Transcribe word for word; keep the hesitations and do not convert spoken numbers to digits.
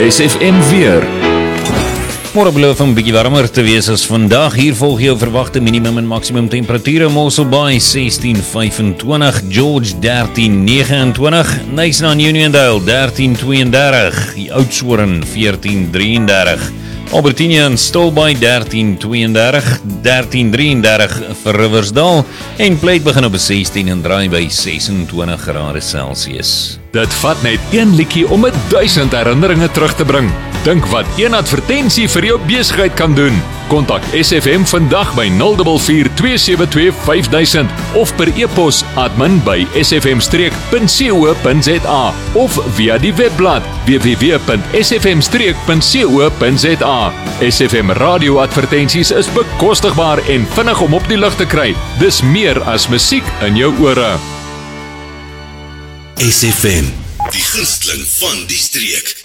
S F M weer. Môre beloof om 'n bietjie warmer te wees as vandag. Hier volg jou verwagte minimum en maksimum temperature. Mossel Bay sestien vyfentwintig, George dertien negenentwintig, Nyasa en Uniondale dertien tweeëndertig, Oudtshoorn veertien drieëndertig, Albertina en Stilbaai dertien tweeëndertig, dertien drieëndertig vir Riversdal en Plate begin op sestien en draai by sesentwintig grade Celsius. Dit vat net een liedjie om 'n duisend herinneringe terug te bring. Dink wat een advertensie vir jou besigheid kan doen. Kontak S F M vandag by nul vier vier twee sewe twee vyf duisend of per e-pos admin by s f m streek punt co punt za of via die webblad w w w punt s f m streek punt co punt za. S F M radioadvertensies is bekostigbaar en vinnig om op die lug te kry. Dis meer as musiek in jou ore. S F M, die gunsteling van die streek.